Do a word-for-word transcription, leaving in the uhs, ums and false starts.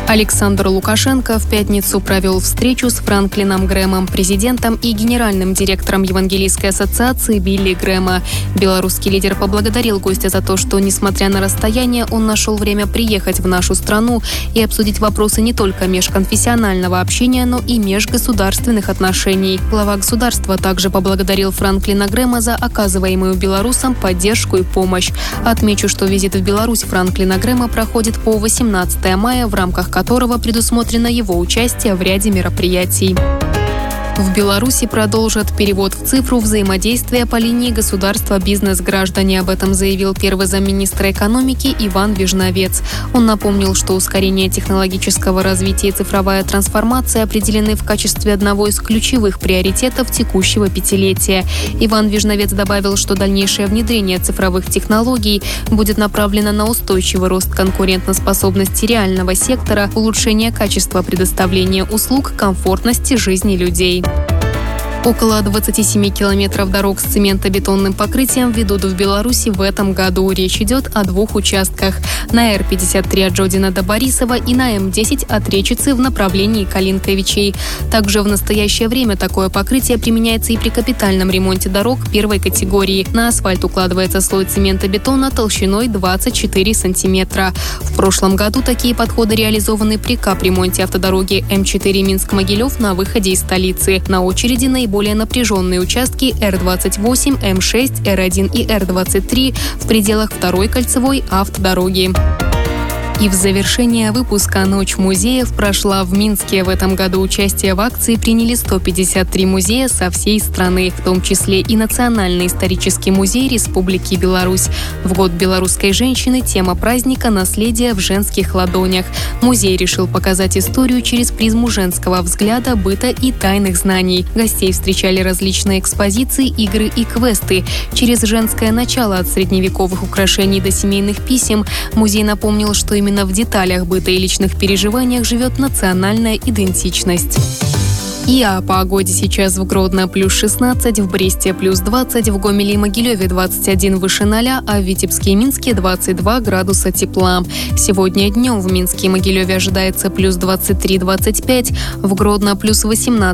Александр Лукашенко в пятницу провел встречу с Франклином Грэмом, президентом и генеральным директором Евангелийской ассоциации Билли Грэма. Белорусский лидер поблагодарил гостя за то, что, несмотря на расстояние, он нашел время приехать в нашу страну и обсудить вопросы не только межконфессионального общения, но и межгосударственных отношений. Глава государства также поблагодарил Франклина Грэма за оказываемую белорусам поддержку и помощь. Отмечу, что визит в Беларусь Франклина Грэма проходит по восемнадцатое мая, в рамках которого предусмотрено его участие в ряде мероприятий. В Беларуси продолжат перевод в цифру взаимодействия по линии государства-бизнес-граждане. Об этом заявил первый замминистра экономики Иван Вижновец. Он напомнил, что ускорение технологического развития и цифровая трансформация определены в качестве одного из ключевых приоритетов текущего пятилетия. Иван Вижновец добавил, что дальнейшее внедрение цифровых технологий будет направлено на устойчивый рост конкурентоспособности реального сектора, улучшение качества предоставления услуг, комфортности жизни людей. Около двадцати семи километров дорог с цементобетонным покрытием ведут в Беларуси в этом году. Речь идет о двух участках. На Р пятьдесят три от Жодина до Борисова и на М десять от Речицы в направлении Калинковичей. Также в настоящее время такое покрытие применяется и при капитальном ремонте дорог первой категории. На асфальт укладывается слой цементобетона толщиной двадцать четыре сантиметра. В прошлом году такие подходы реализованы при капремонте автодороги М четыре Минск-Могилев на выходе из столицы. На очереди наиболее более напряженные участки Р двадцать восемь, М шесть, Р один и Р двадцать три в пределах второй кольцевой автодороги. И в завершение выпуска «Ночь музеев» прошла в Минске. В этом году участие в акции приняли сто пятьдесят три музея со всей страны, в том числе и Национальный исторический музей Республики Беларусь. В год белорусской женщины тема праздника «Наследие в женских ладонях». Музей решил показать историю через призму женского взгляда, быта и тайных знаний. Гостей встречали различные экспозиции, игры и квесты. Через женское начало от средневековых украшений до семейных писем музей напомнил, что именно Именно в деталях быта и личных переживаниях живет национальная идентичность. И о погоде сейчас в Гродно плюс шестнадцать, в Бресте плюс двадцать, в Гомеле и Могилеве двадцать один выше ноля, а в Витебске и Минске двадцать два градуса тепла. Сегодня днем в Минске и Могилеве ожидается плюс двадцать три - двадцать пять, в Гродно плюс восемнадцать.